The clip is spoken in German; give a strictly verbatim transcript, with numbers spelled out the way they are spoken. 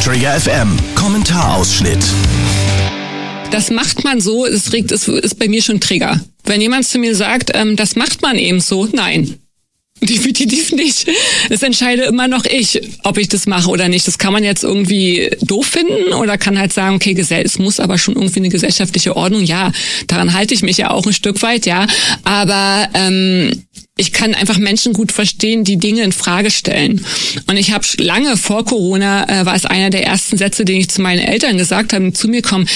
Trigger F M Kommentarausschnitt. Das macht man so, es regt, es ist bei mir schon Trigger. Wenn jemand zu mir sagt, ähm, das macht man eben so, nein. Definitiv nicht. Das entscheide immer noch ich, ob ich das mache oder nicht. Das kann man jetzt irgendwie doof finden oder kann halt sagen, okay, es muss aber schon irgendwie eine gesellschaftliche Ordnung. Ja, daran halte ich mich ja auch ein Stück weit, ja. Aber ähm, ich kann einfach Menschen gut verstehen, die Dinge in Frage stellen. Und ich habe lange vor Corona, äh, war es einer der ersten Sätze, den ich zu meinen Eltern gesagt habe, die zu mir kommen,